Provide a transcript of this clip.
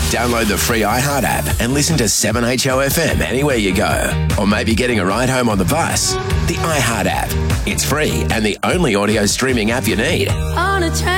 Download the free iHeart app and listen to 7HOFM anywhere you go. Or maybe getting a ride home on the bus. The iHeart app. It's free and the only audio streaming app you need. On a train.